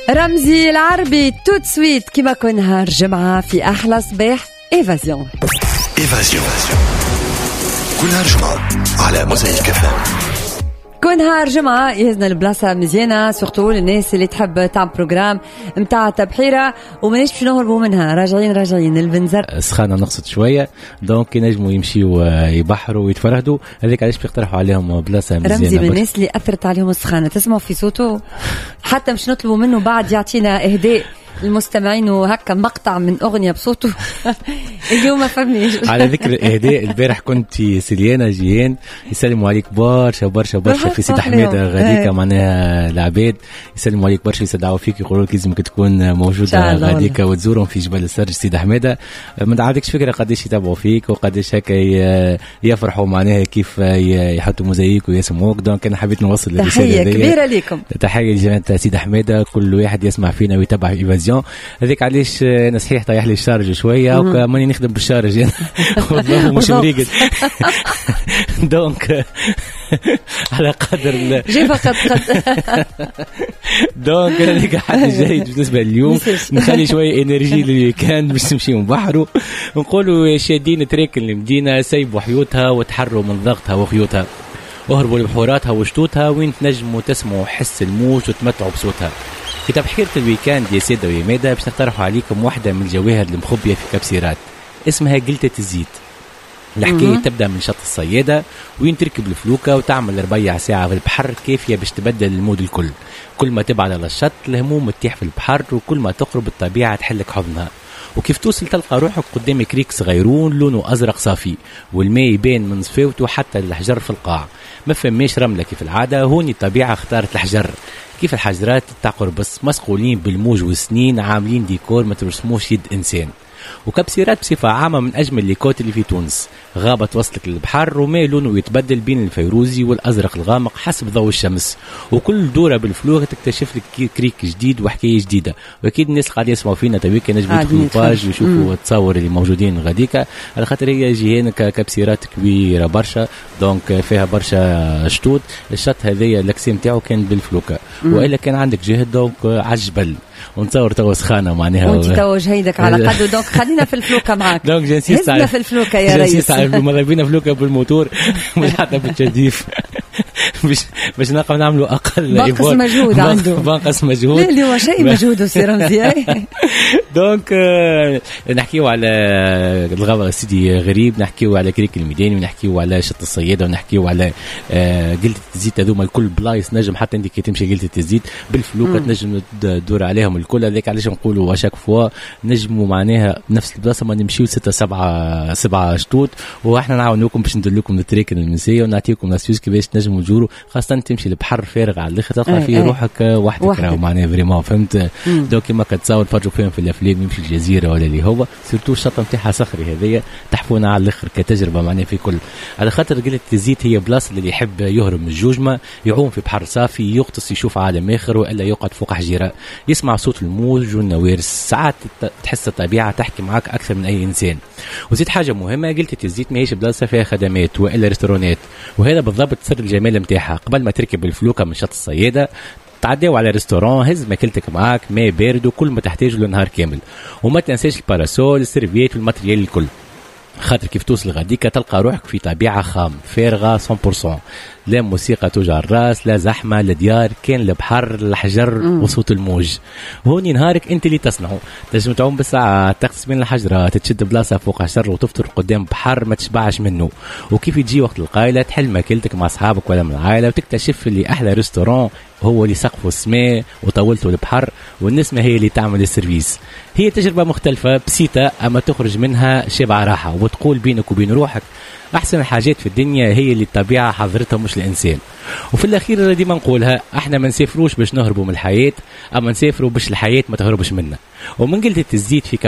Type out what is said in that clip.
رمزي العربي توت سويت كما كل نهار جمعة في أحلى صباح إيفازيون كل نهار جمعة على موزايك FM. كل نهار جمعة يهزنا البلاصة مزيانة سورتو للناس اللي تحب تعمل بروجرام متاع تبحيرة وماناش باش نهربوا منها. راجعين البنزر سخانة نقصت شوية دونك ينجموا يمشيوا يبحروا ويتفرهدوا. هذيك علاش بيقترحوا عليهم بلاصة مزيانة. رمزي بالناس اللي أثرت عليهم السخانة تسمعوا في صوته حتى مش نطلبوا منه بعد يعطينا إهداء المستمعين وهكا مقطع من أغنية بصوته. اليوم ما فهمنيش. على ذكر الإهداء البارح كنت في سليانة جيان يسلموا عليك برشا في سيد حميدة غاديكا معناها العباد يسلموا عليك برشا يسدعوا فيك يقولوا لك لازمك تكون موجودة غاديكا وتزورهم في جبل السرج سيد حميدة. ما عندكش فكرة قديش يتابعوا فيك وقديش هكا يفرحوا معناها كيف يحطوا موزايك ويسمعوك. دونك أنا حبيت نوصل تحية كبيرة لكم. تحية لجماعة سيد حميدة كل واحد يسمع فينا ويتابع إيفازيون. هذيك علاش انا صحيح طيح لي الشارج شويه وماني نخدم بالشارج والله مش مريقد. دونك على قدر جي فقط دونك هذيك حد جيد بالنسبه اليوم نخلي شويه انرجي للويكاند باش نمشيو نبحروا ونقولوا شادين تريك المدينه سيبوا حيوتها وتحروا من ضغطها وخيوتها وهربوا لبحوراتها وشتوتها وين تنجموا تسمعوا حس الموج وتمتعوا بصوتها. في تبحيرة الويكاند يا سيدة ويمادة باش نقترحوا عليكم واحدة من الجواهر المخبية في كبسيرات اسمها جلتة الزيت. الحكاية تبدأ من شط الصيادة وين تركب الفلوكة وتعمل 4 ساعة في البحر كافية باش تبدل المود الكل. كل ما تبعد على الشط الهموم تتيح في البحر وكل ما تقرب الطبيعة تحلك حضنها. وكيف توصل تلقى روحك قدام كريك صغيرون لونه أزرق صافي والماء يبان من صفاوته حتى الحجر في القاع. ما فماش رملة كيف العادة هوني الطبيعة اختارت الحجر كيف الحجرات تاع قربص مسقولين بالموج والسنين عاملين ديكور ما ترسموش يد إنسان. وكبسيرات بصفة عامة من أجمل الليكوت اللي في تونس. غابة توصلك للبحر وما لونه يتبدل بين الفيروزي والأزرق الغامق حسب ضوء الشمس وكل دورة بالفلوغ تكتشف لك كريك جديد وحكاية جديدة. وأكيد الناس قاعد يسمعوا فينا تويك نجموا يدخلوا باج ويشوفوا التصور اللي موجودين غاديكا على خاطر هي جيهان كبسيرات كبيرة برشا دونك فيها برشا شتوت. الشط هذايا الأكسيم تاعو كان بالفلوكة وإلا كان عندك جهد دونك عجبل ونتصور تو سخانه معناها وانت تو جهيدك على قدو دونك خلينا في الفلوكه معاك. دونك جنسينا في الفلوكه يا ريس ماذا بينا فلوكه بالموتور مش حتى بالتجديف باش نقدر نعملوا اقل بنقص مجهود عنده بنقص مجهود اللي هو شيء مجهود سي رمزي. دونك نحكيو على الغابه سيدي غريب نحكيو على كريك الميداني ونحكيو على شط الصياده ونحكيو على جلدة الزيت. هذوما الكل بلايص نجم حتى انت كي تمشي جلدة الزيت بالفلوكه تنجم تدور عليهم الكل. هذاك علاش نقولوا اشاك فوا نجموا معناها نفس البلاصه ما نمشيو 6-7 شتوت واحنا نعاونوكم باش ندلكم التريك المنسيه ونعطيكم ناسيوس كيفاش تنجموا تجوروا خاصه تمشي البحر فارغ على الاخر تلقى فيه روحك وحدك راهو معناها فريمون فهمت. دونك كيما كتصور تفرجوا فيهم في الافلام يمشي الجزيره ولا اللي هو سيرتو الشط نتاعها صخري هذيا تحفونا على الاخر كتجربه معناها في كل على خاطر قلت الزيت هي بلاصه اللي يحب يهرب من الجوجمه يعوم في بحر صافي يغطس يشوف عالم اخر والا يقعد فوق حجيره يسمع صوت الموج والنوارس. ساعات تحس الطبيعه تحكي معك اكثر من اي انسان. وزيد حاجه مهمه قلت الزيت ماهيش بلاصه فيها خدمات والا ريستورانات وهذا بالضبط سر الجمال نتاعها. قبل ما تركب الفلوكه من شط الصياده تعديو على ريستوران هز ماكلتك معاك ماء بارد وكل ما تحتاجه لنهار كامل وما تنساش الباراسول السيرفيات والماتريال الكل. خاطر كيف توصل غاديكا تلقى روحك في طبيعة خام فارغة 100%. لا موسيقى توجع الراس لا زحمة لا ديار كان البحر الحجر وصوت الموج. هوني نهارك انت اللي تصنعه تنجم تعوم بالساعة تغطس بين الحجرة تتشد بلاصة فوق حجر وتفطر قدام بحر ما تشبعش منه. وكيف يجي وقت القايلة تحل ماكلتك مع أصحابك ولا من العائلة وتكتشف اللي أحلى ريستوران هو اللي سقفه السماء وطولته البحر والنسمة هي اللي تعمل السيرفيس. هي تجربة مختلفة بسيطة أما تخرج منها شبع راحة وتقول بينك وبين روحك أحسن الحاجات في الدنيا هي اللي الطبيعة حضرتها مش الإنسان. وفي الأخير ديما نقولها احنا ما نسافروش باش نهربوا من الحياة أما نسافروا باش الحياة ما تهربش منا. ومن قلت الزيت في